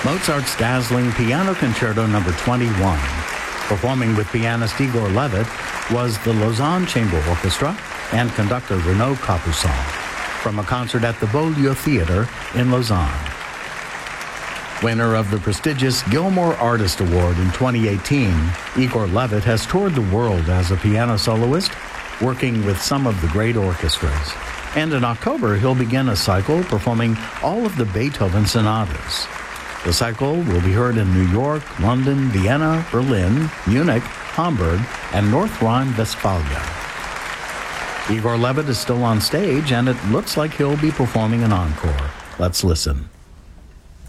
Mozart's dazzling Piano Concerto No. 21. Performing with pianist Igor Levit was the Lausanne Chamber Orchestra and conductor Renaud Capuçon from a concert at the Beaulieu Theatre in Lausanne. Winner of the prestigious Gilmore Artist Award in 2018, Igor Levit has toured the world as a piano soloist, working with some of the great orchestras. And in October, he'll begin a cycle performing all of the Beethoven sonatas. The cycle will be heard in New York, London, Vienna, Berlin, Munich, Hamburg, and North Rhine-Westphalia. Igor Levit is still on stage, and it looks like he'll be performing an encore. Let's listen.